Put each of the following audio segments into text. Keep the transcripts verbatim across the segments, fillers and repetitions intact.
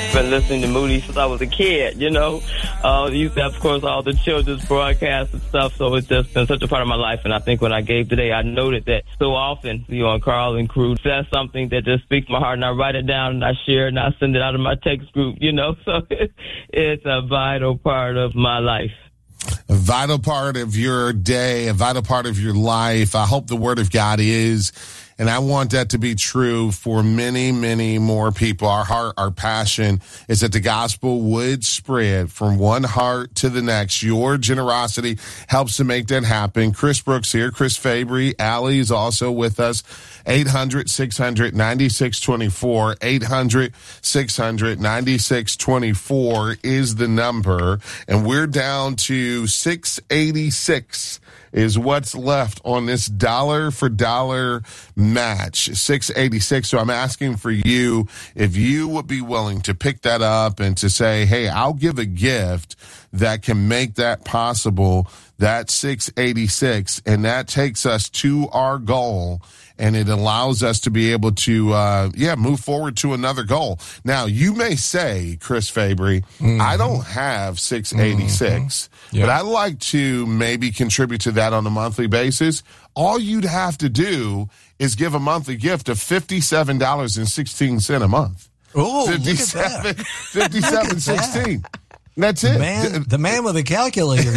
been listening to Moody since I was a kid, you know. Uh, used to have, of course, all the children's broadcasts and stuff, so it's just been such a part of my life. And I think when I gave today, I noted that so often, you know, Carl and Crew says something that just speaks to my heart, and I write it down, and I share it, and I send it out of my text group, you know. So it's a vital part of my life. A vital part of your day, a vital part of your life. I hope the Word of God is. And I want that to be true for many, many more people. Our heart, our passion is that the gospel would spread from one heart to the next. Your generosity helps to make that happen. Chris Brooks here, Chris Fabry. Allie is also with us. eight hundred, six hundred, ninety-six twenty-four. eight hundred, six hundred, ninety-six twenty-four is the number. And we're down to six eighty-six. Is what's left on this dollar for dollar match, six eighty-six. So I'm asking for you if you would be willing to pick that up and to say, hey, I'll give a gift that can make that possible. That's six eighty-six, and that takes us to our goal. And it allows us to be able to, uh, yeah, move forward to another goal. Now, you may say, Chris Fabry, mm-hmm. I don't have six eighty-six, mm-hmm. yeah. but I'd like to maybe contribute to that on a monthly basis. All you'd have to do is give a monthly gift of fifty-seven dollars and sixteen cents a month. Oh, fifty-seven, look at that. fifty-seven sixteen. That's it. The man, the man with a calculator.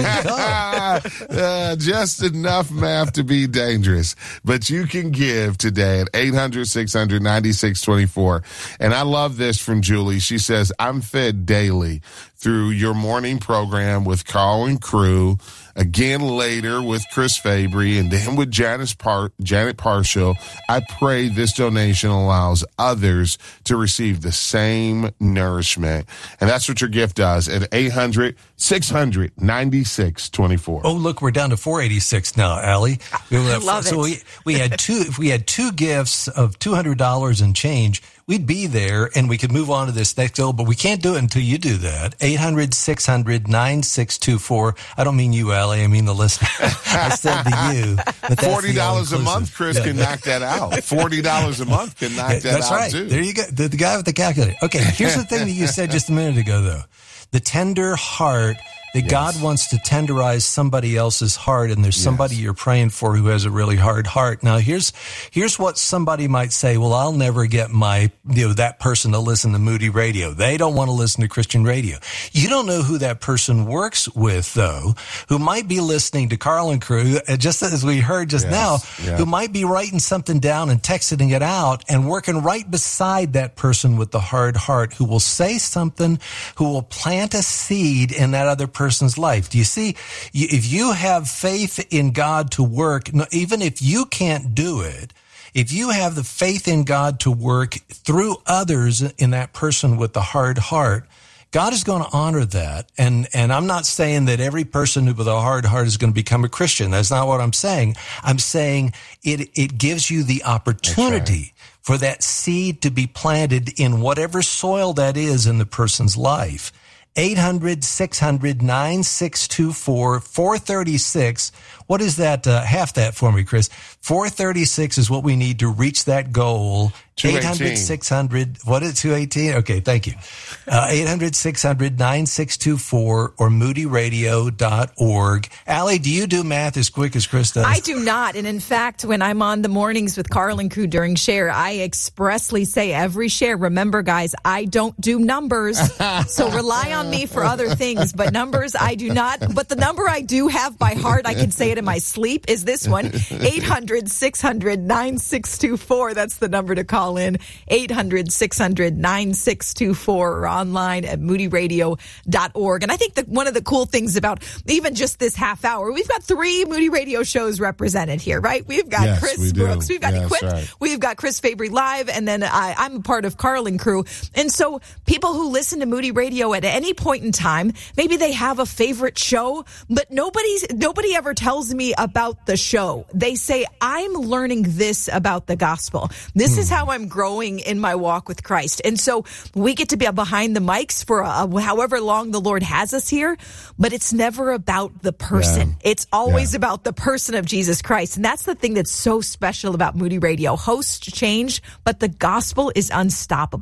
uh, just enough math to be dangerous. But you can give today at eight hundred, six hundred, ninety-six twenty-four. And I love this from Julie. She says, I'm fed daily through your morning program with Carl and Crew, again later with Chris Fabry, and then with Janice Par- Janet Parshall. I pray this donation allows others to receive the same nourishment. And that's what your gift does at eight hundred, six hundred, ninety-six twenty-four. Oh, look, we're down to four eighty-six now, Allie. I love so it. we, we had two, if we had two gifts of two hundred dollars and change, we'd be there and we could move on to this next goal, but we can't do it until you do that. eight hundred, six hundred, ninety-six twenty-four. I don't mean you, Allie. I mean the listener. I said to you. But that's forty dollars a month, Chris, yeah. can knock that out. forty dollars a month can knock that that's out, right. too. There you go. The, the guy with the calculator. Okay, here's the thing that you said just a minute ago, though. The tender heart, that yes. God wants to tenderize somebody else's heart, and there's somebody yes. you're praying for who has a really hard heart. Now, here's here's what somebody might say. Well, I'll never get my, you know, that person to listen to Moody Radio. They don't want to listen to Christian radio. You don't know who that person works with, though, who might be listening to Carl and Crew, just as we heard just yes. now, yeah. who might be writing something down and texting it out and working right beside that person with the hard heart, who will say something, who will plant a seed in that other person person's life. Do you see? If you have faith in God to work, even if you can't do it, if you have the faith in God to work through others in that person with the hard heart, God is going to honor that. And, and I'm not saying that every person with a hard heart is going to become a Christian. That's not what I'm saying. I'm saying it, it gives you the opportunity right. for that seed to be planted in whatever soil that is in the person's life. eight hundred, six hundred, ninety-six twenty-four, four thirty-six. What is that? Uh, half that for me, Chris. four thirty-six is what we need to reach that goal. eight hundred, six hundred, what is two eighteen? Okay, thank you. Uh, eight hundred, six hundred, ninety-six twenty-four or moody radio dot org. Allie, do you do math as quick as Chris does? I do not. And in fact, when I'm on the mornings with Carl and Crew during share, I expressly say every share, remember, guys, I don't do numbers. So rely on me for other things. But numbers, I do not. But the number I do have by heart, I can say it in my sleep, is this one. eight hundred, six hundred, ninety-six twenty-four. That's the number to call in. eight hundred, six hundred, ninety-six twenty-four or online at moody radio dot org. And I think that one of the cool things about even just this half hour, we've got three Moody Radio shows represented here, right? We've got yes, Chris we Brooks, we've got yes, Equipped, right. we've got Chris Fabry Live, and then I, I'm a part of Carl and Crew. And so people who listen to Moody Radio at any point in time, maybe they have a favorite show, but nobody's nobody ever tells me about the show. They say, I'm learning this about the gospel. This hmm. is how I'm growing in my walk with Christ. And so we get to be behind the mics for uh, however long the Lord has us here, but it's never about the person. Yeah. It's always yeah. about the person of Jesus Christ. And that's the thing that's so special about Moody Radio. Hosts change, but the gospel is unstoppable.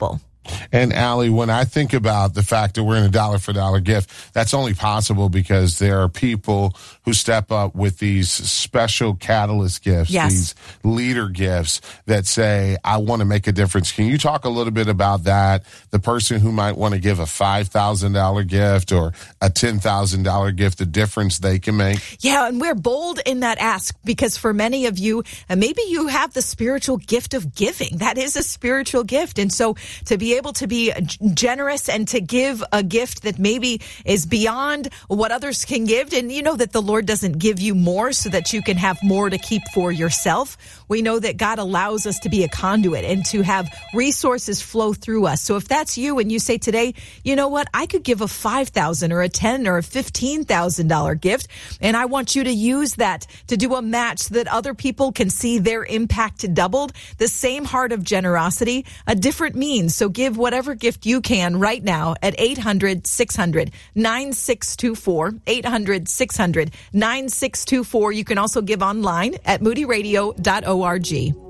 And Allie, when I think about the fact that we're in a dollar for dollar gift, that's only possible because there are people who step up with these special catalyst gifts, yes. these leader gifts that say, I want to make a difference. Can you talk a little bit about that? The person who might want to give a five thousand dollars gift or a ten thousand dollars gift, the difference they can make? Yeah, and we're bold in that ask because for many of you, and maybe you have the spiritual gift of giving. That is a spiritual gift. And so to be able to be generous and to give a gift that maybe is beyond what others can give, and you know that the Lord doesn't give you more so that you can have more to keep for yourself. We know that God allows us to be a conduit and to have resources flow through us. So if that's you and you say today, you know what, I could give a five thousand dollars or a ten thousand dollars or a fifteen thousand dollars gift, and I want you to use that to do a match so that other people can see their impact doubled. The same heart of generosity, a different means. So give whatever gift you can right now at eight hundred, six hundred, nine six two four, eight hundred, six hundred, nine six two four. You can also give online at moody radio dot org.